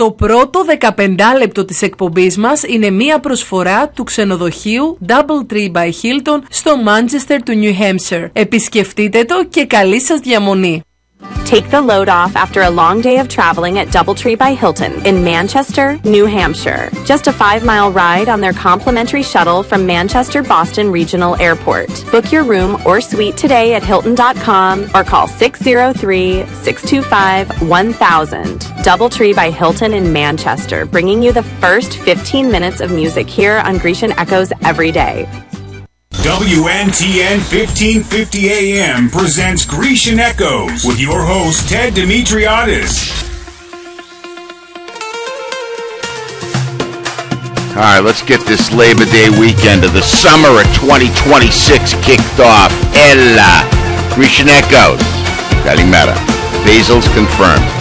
Το πρώτο 15 λεπτό της εκπομπής μας είναι μία προσφορά του ξενοδοχείου DoubleTree by Hilton στο Manchester του New Hampshire. Επισκεφτείτε το και καλή σας διαμονή. Take the load off after a long day of traveling at DoubleTree by Hilton in Manchester, New Hampshire. Just a 5-mile ride on their complimentary shuttle from Manchester Boston Regional Airport. Book your room or suite today at Hilton.com or call 603-625-1000. DoubleTree by Hilton in Manchester, bringing you the first 15 minutes of music here on Grecian Echoes every day. WNTN 1550 AM presents Grecian Echoes with your host Ted Dimitriadis. All right, let's get this Labor Day weekend of the summer of 2026 kicked off. Ella, Grecian Echoes, Kalimera. Basil's confirmed.